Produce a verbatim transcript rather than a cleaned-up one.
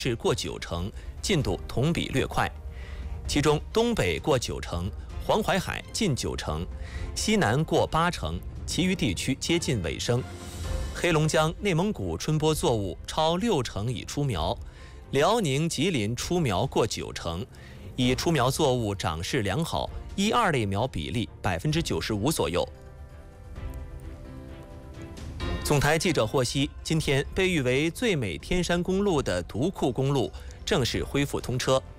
是过九成，进度同比略快。其中东北过九成，黄淮海近九成，西南过八成，其余地区接近尾声。黑龙江、内蒙古春播作物超六成已出苗，辽宁、吉林出苗过九成，已出苗作物长势良好，一二类苗比例百分之九十五左右。总台记者获悉，今天被誉为最美天山公路的独库公路正式恢复通车。